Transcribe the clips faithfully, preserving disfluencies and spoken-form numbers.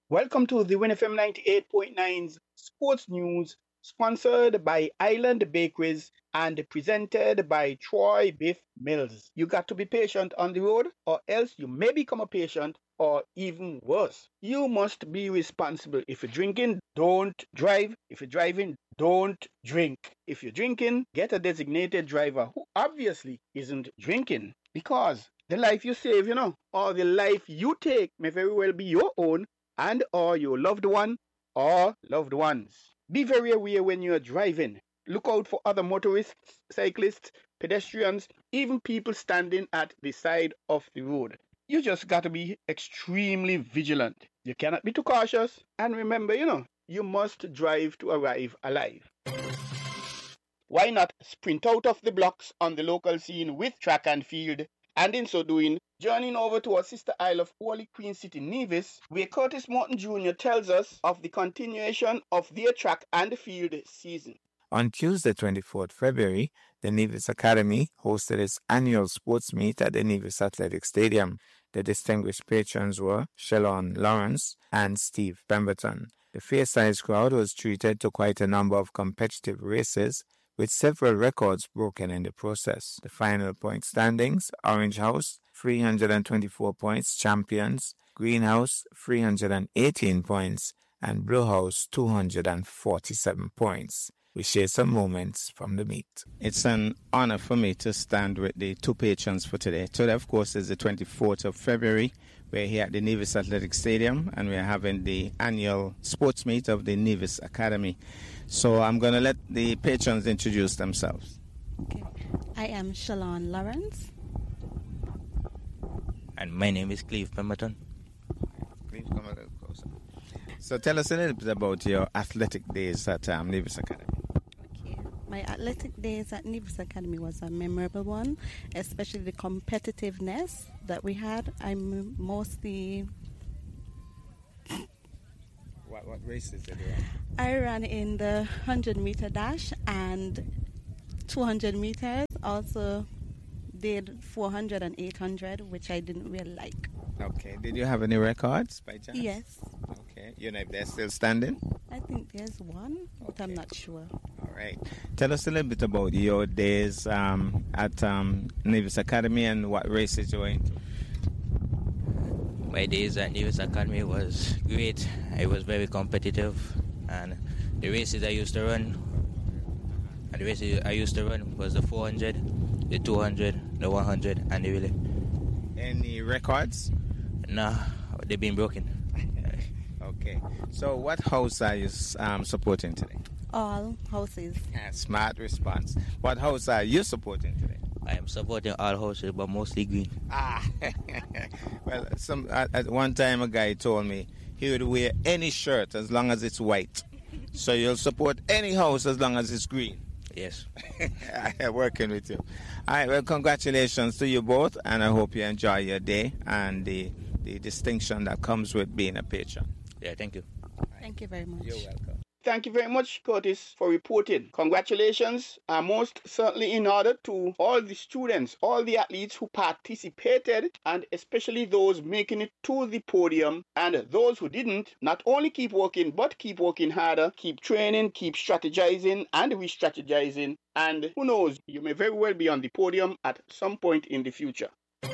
Welcome to the Win F M ninety-eight point nine's Sports News, sponsored by Island Bakeries and presented by Troy Biff Mills. You got to be patient on the road, or else you may become a patient, or even worse. You must be responsible. If you're drinking, don't drive. If you're driving, don't drink. If you're drinking, get a designated driver who obviously isn't drinking. Because the life you save, you know, or the life you take may very well be your own and or your loved one or loved ones. Be very aware when you're driving. Look out for other motorists, cyclists, pedestrians, even people standing at the side of the road. You just got to be extremely vigilant. You cannot be too cautious. And remember, you know, you must drive to arrive alive. Why not sprint out of the blocks on the local scene with track and field? And in so doing, journeying over to our sister isle of Holy Queen City, Nevis, where Curtis Morton Junior tells us of the continuation of their track and field season. On Tuesday, twenty-fourth February, the Nevis Academy hosted its annual sports meet at the Nevis Athletic Stadium. The distinguished patrons were Shalon Lawrence and Steve Pemberton. The fair-sized crowd was treated to quite a number of competitive races, with several records broken in the process. The final point standings: Orange House, three hundred twenty-four points, champions; Green House, three hundred eighteen points, and Blue House, two hundred forty-seven points. We share some moments from the meet. It's an honor for me to stand with the two patrons for today. Today, of course, is the twenty-fourth of February. We're here at the Nevis Athletic Stadium, and we're having the annual sports meet of the Nevis Academy. So I'm going to let the patrons introduce themselves. Okay. I am Shalon Lawrence. And my name is Cleve Pemberton. Please come a little closer. So tell us a little bit about your athletic days at um, Nevis Academy. Okay. My athletic days at Nevis Academy was a memorable one, especially the competitiveness that we had. I'm mostly... What, what races did you run? I ran in the one hundred meter dash and two hundred meters. Also did four hundred and eight hundred, which I didn't really like. Okay. Did you have any records by chance? Yes. Okay. You know if they're still standing? I think there's one, but Okay. I'm not sure. All right. Tell us a little bit about your days um, at um, Nevis Academy and what races you were into. My days at Nevis Academy was great. I was very competitive, and the races I used to run, and the races I used to run was the four hundred, the two hundred, the one hundred, and the relay. Any records? Nah, they've been broken. Okay. So what house are you um, supporting today? All houses. Yeah, smart response. What house are you supporting today? I am supporting all houses, but mostly green. Ah, well, some at, at one time a guy told me he would wear any shirt as long as it's white. So you'll support any house as long as it's green. Yes. I'm working with you. All right, well, congratulations to you both, and I hope you enjoy your day and the, the distinction that comes with being a patron. Yeah, thank you. Thank you very much. You're welcome. Thank you very much, Curtis, for reporting. Congratulations are most certainly in order to all the students, all the athletes who participated, and especially those making it to the podium. And those who didn't, not only keep working, but keep working harder, keep training, keep strategizing and re-strategizing. And who knows, you may very well be on the podium at some point in the future.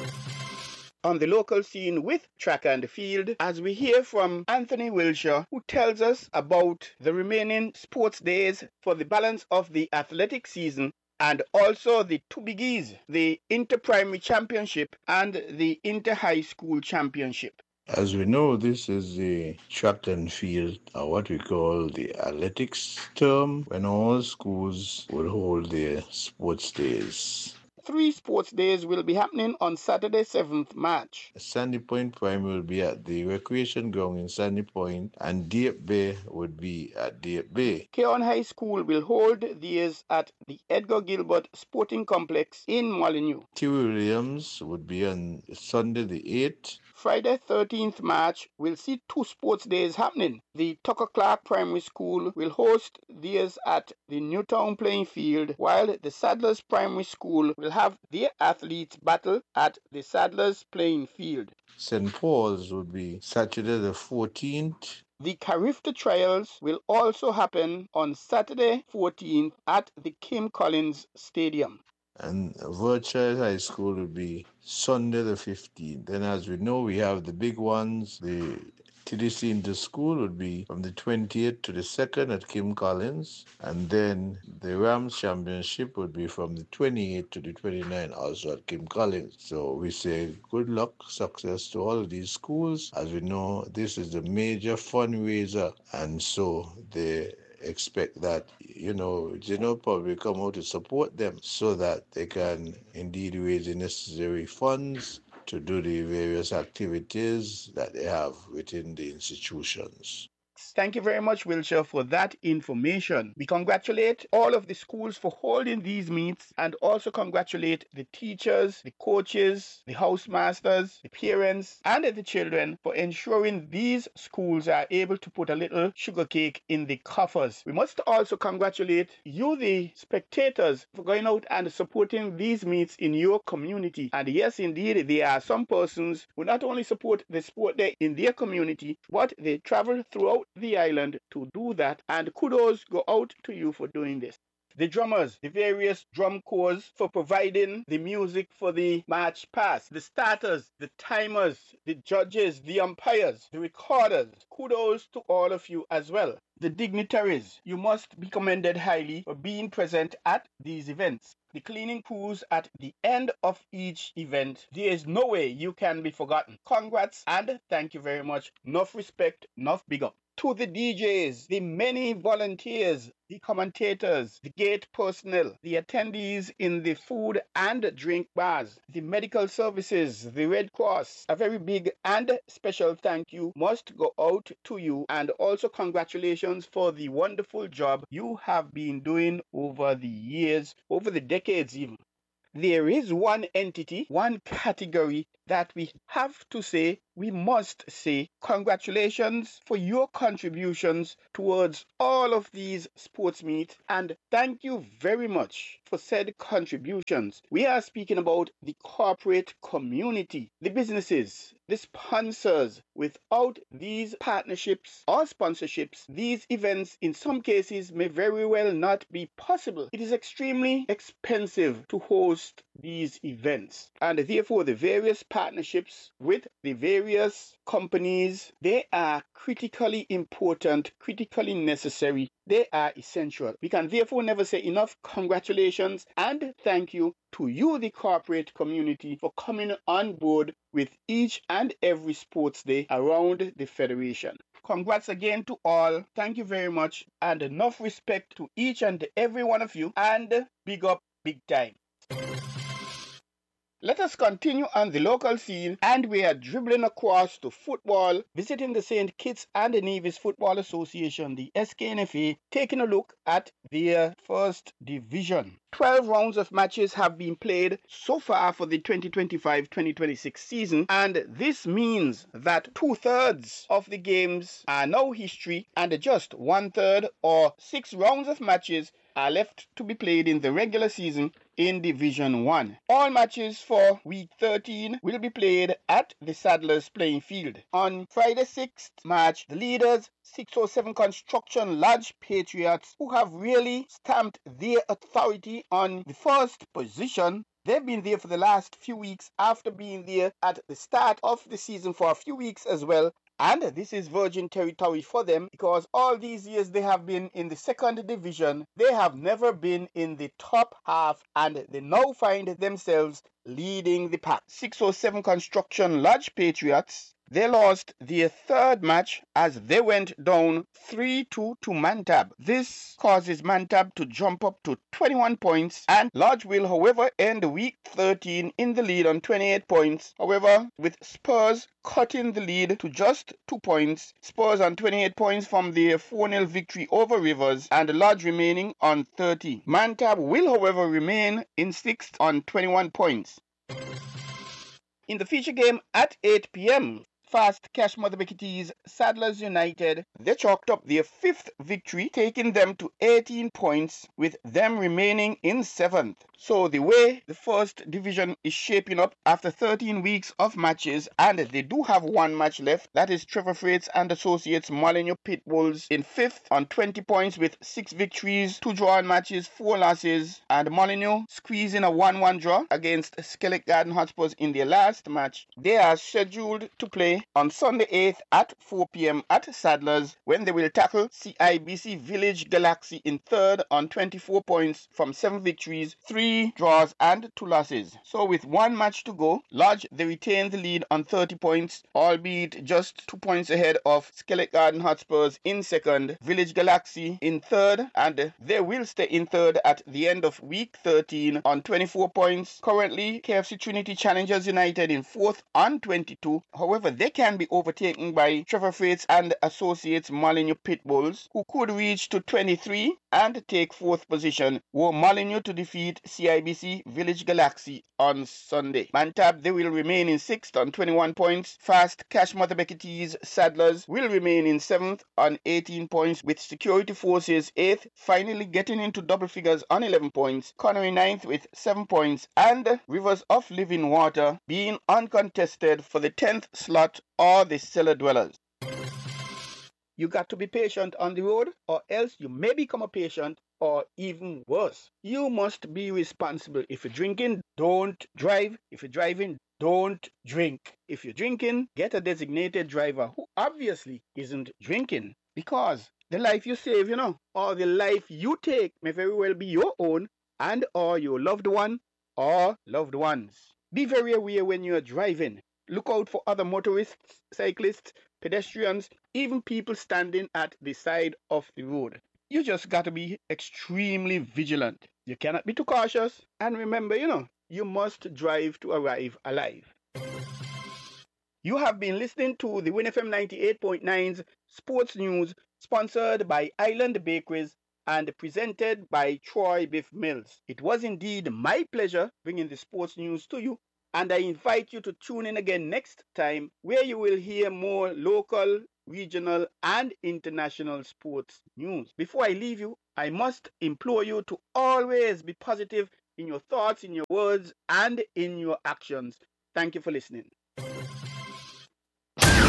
On the local scene with track and field, as we hear from Anthony Wilshire, who tells us about the remaining sports days for the balance of the athletic season, and also the two biggies, the Inter-Primary Championship and the Inter-High School Championship. As we know, this is the track and field, or what we call the athletics term, when all schools would hold their sports days. Three sports days will be happening on Saturday, seventh March. Sandy Point Prime will be at the recreation ground in Sandy Point, and Deep Bay would be at Deep Bay. Keon High School will hold theirs at the Edgar Gilbert Sporting Complex in Molineux. T. Williams would be on Sunday the eighth, Friday thirteenth March will see two sports days happening. The Tucker Clark Primary School will host theirs at the Newtown playing field, while the Sadlers Primary School will have their athletes battle at the Sadlers playing field. Saint Paul's would be Saturday the fourteenth. The Carifta Trials will also happen on Saturday fourteenth at the Kim Collins Stadium. And Virtual High School will be Sunday the fifteenth. Then as we know, we have the big ones. The T D C Inter School would be from the twentieth to the second at Kim Collins. And then the Rams Championship would be from the twenty-eighth to the twenty-ninth, also at Kim Collins. So we say good luck, success to all of these schools. As we know, this is the major fundraiser, and so they expect that, you know, general public come out to support them so that they can indeed raise the necessary funds to do the various activities that they have within the institutions. Thank you very much, Wilshire, for that information. We congratulate all of the schools for holding these meets and also congratulate the teachers, the coaches, the housemasters, the parents, and the children for ensuring these schools are able to put a little sugar cake in the coffers. We must also congratulate you, the spectators, for going out and supporting these meets in your community. And yes, indeed, there are some persons who not only support the sport there in their community, but they travel throughout the island to do that, and kudos go out to you for doing this. The drummers, the various drum corps for providing the music for the march past, the starters, the timers, the judges, the umpires, the recorders, kudos to all of you as well. The dignitaries, you must be commended highly for being present at these events. The cleaning crews at the end of each event, there is no way you can be forgotten. Congrats and thank you very much. Enough respect, enough big up. To the D Js, the many volunteers, the commentators, the gate personnel, the attendees in the food and drink bars, the medical services, the Red Cross, a very big and special thank you must go out to you, and also congratulations for the wonderful job you have been doing over the years, over the decades even. There is one entity, one category that we have to say, we must say, congratulations for your contributions towards all of these sports meets, and thank you very much for said contributions. We are speaking about the corporate community, the businesses, the sponsors. Without these partnerships or sponsorships, these events in some cases may very well not be possible. It is extremely expensive to host these events, and therefore the various partnerships with the various companies, they are critically important, critically necessary. They are essential. We can therefore never say enough congratulations and thank you to you, the corporate community, for coming on board with each and every sports day around the Federation. Congrats again to all. Thank you very much, and enough respect to each and every one of you, and big up big time. Let us continue on the local scene, and we are dribbling across to football, visiting the Saint Kitts and Nevis Football Association, the S K N F A, taking a look at their first division. twelve rounds of matches have been played so far for the twenty twenty-five twenty twenty-six season, and this means that two-thirds of the games are now history, and just one-third or six rounds of matches are left to be played in the regular season in Division one. All matches for Week thirteen will be played at the Sadlers playing field. On Friday sixth March, the leaders, six oh seven Construction Lodge Patriots, who have really stamped their authority on the first position. They've been there for the last few weeks after being there at the start of the season for a few weeks as well. And this is virgin territory for them, because all these years they have been in the second division. They have never been in the top half, and they now find themselves leading the pack. six oh seven Construction Lodge Patriots, they lost their third match as they went down three two to Mantab. This causes Mantab to jump up to twenty-one points, and Lodge will, however, end week thirteen in the lead on twenty-eight points. However, with Spurs cutting the lead to just two points, Spurs on twenty-eight points from their four nil victory over Rivers, and Lodge remaining on thirty. Mantab will, however, remain in sixth on twenty-one points. In the feature game at eight p.m., Fast Cash Mother Beketees Saddlers United, they chalked up their fifth victory, taking them to eighteen points, with them remaining in seventh. So the way the first division is shaping up after thirteen weeks of matches, and they do have one match left, that is Trevor Freights and Associates Molineux Pitbulls in fifth on twenty points with six victories, two drawn matches, four losses, and Molineux squeezing a one one draw against Skellig Garden Hotspurs in their last match. They are scheduled to play on Sunday eighth at four p.m. at Saddlers, when they will tackle C I B C Village Galaxy in third on twenty-four points from seven victories, three draws and two losses. So with one match to go, Lodge they retain the lead on thirty points, albeit just two points ahead of Skellig Garden Hotspurs in second, Village Galaxy in third, and they will stay in third at the end of week thirteen on twenty-four points. Currently, K F C Trinity Challengers United in fourth on twenty-two. However, they can be overtaken by Trevor Freights and Associates Molineux Pitbulls, who could reach to twenty-three and take fourth position, were Molineux to defeat C I B C Village Galaxy on Sunday. Mantab, they will remain in sixth on twenty-one points. Fast Cash Mother Beketees Saddlers will remain in seventh on eighteen points, with Security Forces eighth, finally getting into double figures on eleven points. Connery ninth with seven points, and Rivers of Living Water being uncontested for the tenth slot or the Cellar Dwellers. You got to be patient on the road, or else you may become a patient, or even worse. You must be responsible. If you're drinking, don't drive. If you're driving, don't drink. If you're drinking, get a designated driver who obviously isn't drinking, because the life you save, you know, or the life you take may very well be your own and or your loved one or loved ones. Be very aware when you're driving. Look out for other motorists, cyclists, pedestrians, even people standing at the side of the road. You just got to be extremely vigilant. You cannot be too cautious. And remember, you know, you must drive to arrive alive. You have been listening to the Win F M ninety-eight point nine's Sports News, sponsored by Island Bakeries and presented by Troy Biff Mills. It was indeed my pleasure bringing the sports news to you, and I invite you to tune in again next time, where you will hear more local, regional, and international sports news. Before I leave you, I must implore you to always be positive in your thoughts, in your words, and in your actions. Thank you for listening.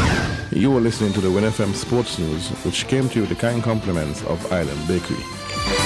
You were listening to the Win F M Sports News, which came to you with the kind compliments of Island Bakery.